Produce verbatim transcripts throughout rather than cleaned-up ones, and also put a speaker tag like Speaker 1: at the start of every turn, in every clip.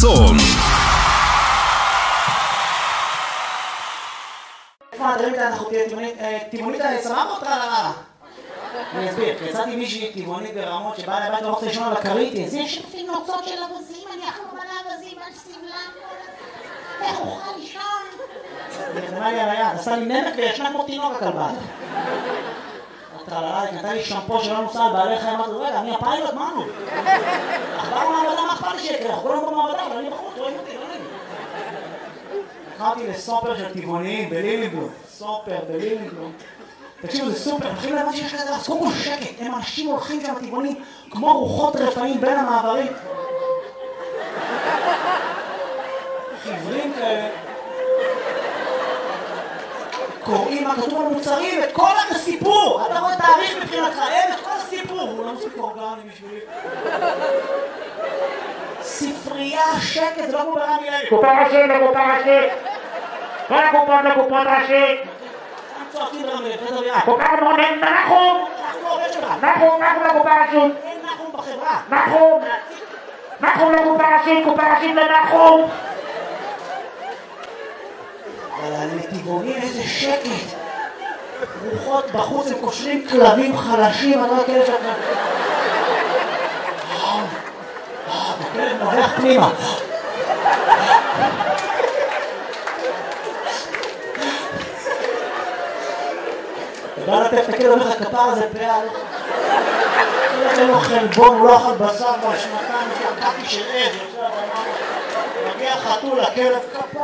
Speaker 1: חסון.
Speaker 2: איפה הדברים כאלה אנחנו תהיה טבעונית סבבה או טרללה? אני אסביר, יצאתי מישהי טבעונית ברמות שבאה לבית ורוצה לישון על הכרית.
Speaker 3: זה שפים נוצות של אבזים, אני אכלו מלא אבזים על סבלם. איך אוכל לישון?
Speaker 2: היא נתנה לי על היד, עשה לי נמק וישנה כמו תינוק הכלבה. הטרללה, היא נתנה לי שמפו שלא נוסע על בעלי חיים, אמרתי, רגע, אני הפיילוט, מה נו? אכבר מעבדה, מה אכפת לי שיקרה? אנחנו כולם במעבדה, אבל אני בחוץ, רואים אותי, לא נעים. לקחתי לסופר של טבעוניים בלילינבלום, סופר בלילינבלום. תקשיבו, זה סופר, הולכים לבד שיש כזה, אז קודם כל שקט, הם אנשים הולכים שם טבעונים כמו רוחות רפאים בין המעברים. חברים כאלה. קוראים מה כתוב על מוצרים, את כל הסיפור! אתה רואה תאריך מבחינתך, אין את כל הסיפור! הוא לא מספיק אורגני בשבילי. ספרייה, שקט, זה לא כמו ברמי לוי.
Speaker 4: קופה ראשית לקופה ראשית! כל הקופות לקופות ראשית!
Speaker 2: צועקים ברמי לוי, זה דרייה.
Speaker 4: קופה מונן, נחום!
Speaker 2: אנחנו לא עובד שלך.
Speaker 4: נחום, נחום לקופה ראשית!
Speaker 2: אין נחום בחברה.
Speaker 4: נחום! נחום לקופה ראשית, קופה ראשית לנחום!
Speaker 2: אבל הנתיבונים איזה שקט. רוחות בחוץ, הם קושרים כלבים חלשים, אני לא כאלה שאתה... הכלב נובח פנימה. אתה בא לטף את הכלב, אומר לך כפר הזה פאה. אין לו חלבון, הוא לא אכל בשר בשנתיים, שקעתי של עז, מגיע חתול, הכלב כפר.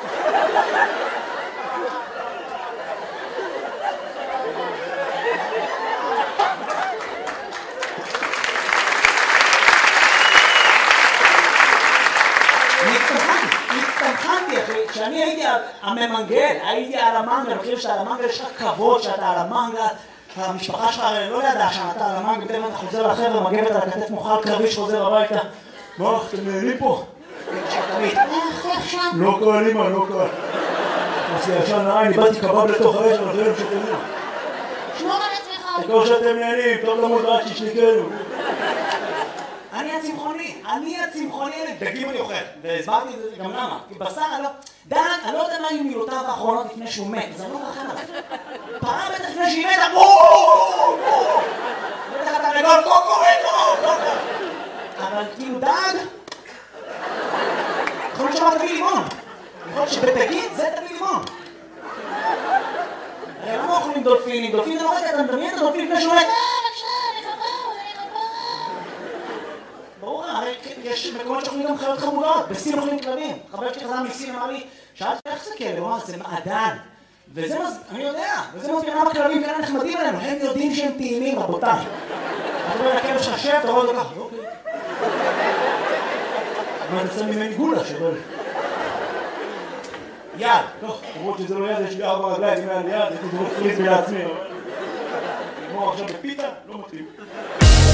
Speaker 2: הצטמחנתי אחי, כשאני הייתי הממנגל, הייתי על המנגל, אני חושב שאתה על המנגל יש לך כבוד שאתה על המנגל, המשפחה שלך לא ידעה שאתה על המנגל, בטח אתה חוזר לחבר'ה, מגבת על הכתף מוכל קרבי שחוזר הביתה. מה, אתם נהנים פה? לא קל אימא, לא קל. אז ישן נראה, אני באתי קבב לתוך האש, אבל זה לא שתנוע.
Speaker 3: שמור על עצמך.
Speaker 2: תקור שאתם נהנים, טוב למוד רק שישניקנו. אני הצמחוני, אני הצמחוני, דגים אני אוכל, והסברתי את זה גם למה, כי בשר אני לא, דן, אני לא יודע מה היו מילותיו האחרונות לפני שהוא מת, זה לא רחם עליו. פרה בטח לפני שהיא מתה, בואו! בטח אתה לגול, קוקוריקו! אבל כאילו דג, יכול להיות שמה תביא לימון, יכול להיות שבתגיד זה תביא לימון. הרי למה אוכלים דולפינים? דולפין זה לא רגע, אתה מדמיין את הדולפין לפני שהוא מת. ברור, הרי יש מקומות שאוכלים גם חיות חמודות, בסין אוכלים כלבים. חבר שלי חזר מסין אמר לי, שאלתי איך זה כאלה? הוא אמר, זה מעדן. וזה מז... אני יודע, וזה מסביר למה כלבים כאלה נחמדים עלינו, הם יודעים שהם טעימים, רבותיי. אתה אומר לכלב שחשב, אתה רואה אותו ככה, אוקיי. אבל אתה שם ממני גולה שבל. יד, טוב, למרות שזה לא יד, יש לי ארבע רגליים, אם היה לי יד, הייתי דורות פריז לעצמי, אבל... כמו עכשיו בפיתה, לא מתאים.